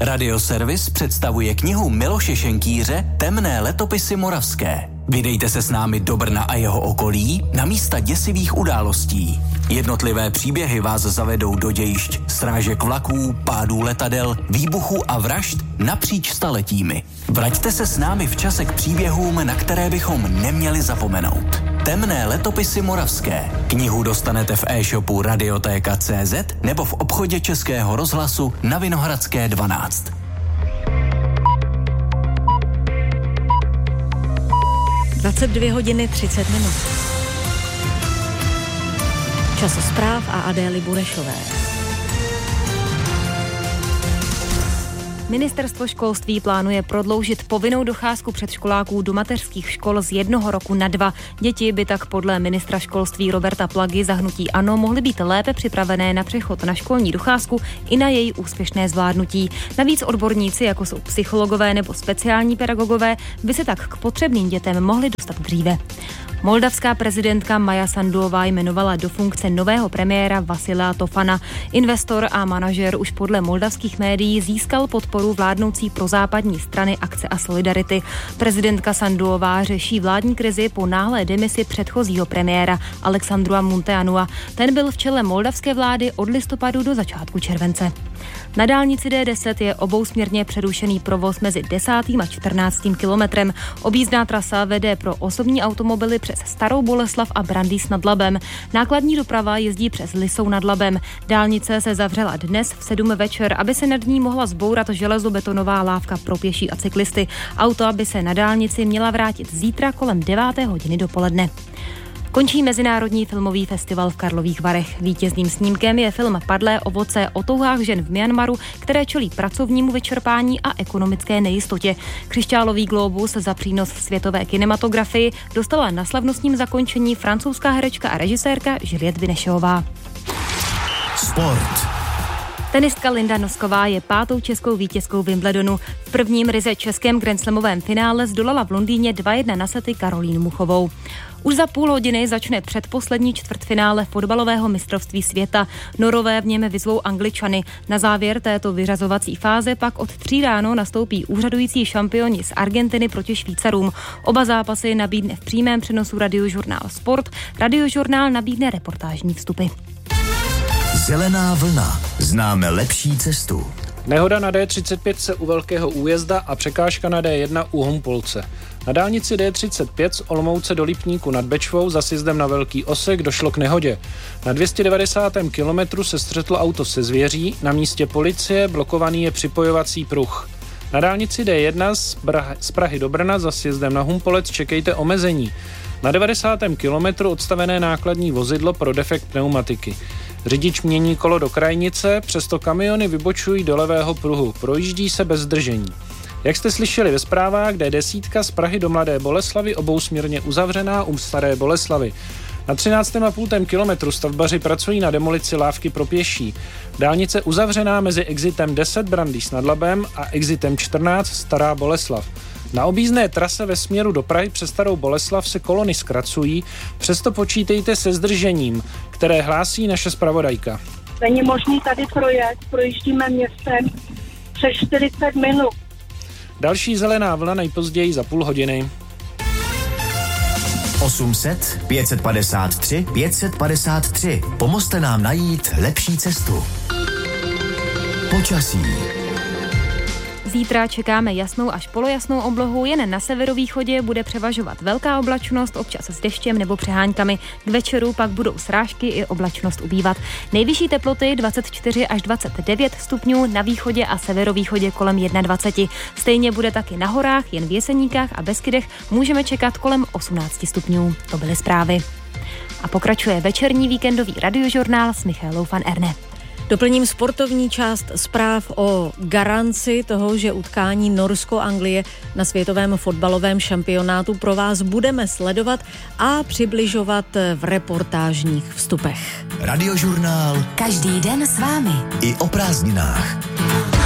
Radioservis představuje knihu Miloše Šenkýře Temné letopisy moravské. Vydejte se s námi do Brna a jeho okolí na místa děsivých událostí. Jednotlivé příběhy vás zavedou do dějišť srážek vlaků, pádů letadel, výbuchů a vražd napříč staletími. Vraťte se s námi v čase k příběhům, na které bychom neměli zapomenout. Temné letopisy moravské. Knihu dostanete v e-shopu Radiotéka.cz nebo v obchodě Českého rozhlasu na Vinohradské 12. Dvacet hodiny 30 minut. Čas zpráv a Adély Burešové. Ministerstvo školství plánuje prodloužit povinnou docházku předškoláků do mateřských škol z 1 roku na 2. Děti by tak podle ministra školství Roberta Plagy za hnutí ANO mohly být lépe připravené na přechod na školní docházku i na její úspěšné zvládnutí. Navíc odborníci, jako jsou psychologové nebo speciální pedagogové, by se tak k potřebným dětem mohli dostat dříve. Moldavská prezidentka Maja Sanduová jmenovala do funkce nového premiéra Vasila Tofana. Investor a manažer už podle moldavských médií získal podporu vládnoucí prozápadní strany Akce a Solidarity. Prezidentka Sanduová řeší vládní krizi po náhlé demisi předchozího premiéra Alexandra Munteanua. Ten byl v čele moldavské vlády od listopadu do začátku července. Na dálnici D10 je obousměrně přerušený provoz mezi 10. a 14. kilometrem. Objízdná trasa vede pro osobní automobily přes Starou Boleslav a Brandýs nad Labem. Nákladní doprava jezdí přes Lisou nad Labem. Dálnice se zavřela dnes v 7 večer, aby se nad ní mohla zbourat železobetonová lávka pro pěší a cyklisty. Auto by se na dálnici měla vrátit zítra kolem 9. hodiny dopoledne. Končí Mezinárodní filmový festival v Karlových Varech. Vítězným snímkem je film Padlé ovoce o touhách žen v Myanmaru, které čelí pracovnímu vyčerpání a ekonomické nejistotě. Křišťálový glóbus za přínos světové kinematografii dostala na slavnostním zakončení francouzská herečka a režisérka Juliette Binešová. Sport. Tenistka Linda Nosková je 5. českou vítězkou Wimbledonu. V prvním ryze českém grandslamovém finále zdolala v Londýně 2-1 na sety Karolínu Muchovou. Už za půl hodiny začne předposlední čtvrtfinále fotbalového mistrovství světa. Norové v něm vyzvou Angličany. Na závěr této vyřazovací fáze pak od 3 ráno nastoupí úřadující šampioni z Argentiny proti Švýcarům. Oba zápasy nabídne v přímém přenosu Radiožurnál Sport. Radiožurnál nabídne reportážní vstupy. Zelená vlna. Známe lepší cestu. Nehoda na D35 se u Velkého Újezda a překážka na D1 u Humpolce. Na dálnici D35 z Olomouce do Lipníku nad Bečvou za sjezdem na Velký Osek došlo k nehodě. Na 290. kilometru se střetlo auto se zvěří, na místě policie blokovaný je připojovací pruh. Na dálnici D1 z Prahy do Brna za sjezdem na Humpolec čekejte omezení. Na 90. kilometru odstavené nákladní vozidlo pro defekt pneumatiky. Řidič mění kolo do krajnice, přesto kamiony vybočují do levého pruhu. Projíždí se bez zdržení. Jak jste slyšeli ve zprávách, D10 z Prahy do Mladé Boleslavi obousměrně uzavřená u Staré Boleslavy. Na 13,5 kilometru stavbaři pracují na demolici lávky pro pěší. Dálnice uzavřená mezi exitem 10 Brandýs nad Labem a exitem 14 Stará Boleslav. Na objízdné trase ve směru do Prahy přes Starou Boleslav se kolony zkracují, přesto počítejte se zdržením, které hlásí naše zpravodajka. Není možný tady projíždíme městem přes 40 minut. Další zelená vlna nejpozději za půl hodiny. 800 553 553. Pomozte nám najít lepší cestu. Počasí. Zítra čekáme jasnou až polojasnou oblohu, jen na severovýchodě bude převažovat velká oblačnost, občas s deštěm nebo přeháňkami. K večeru pak budou srážky i oblačnost ubývat. Nejvyšší teploty 24 až 29 stupňů, na východě a severovýchodě kolem 21. Stejně bude taky na horách, jen v Jeseníkách a Beskydech můžeme čekat kolem 18 stupňů. To byly zprávy. A pokračuje večerní víkendový radiožurnál s Michaelou van Erne. Doplním sportovní část zpráv o garanci toho, že utkání Norsko-Anglie na světovém fotbalovém šampionátu pro vás budeme sledovat a přibližovat v reportážních vstupech. Radiožurnál. Každý den s vámi. I o prázdninách.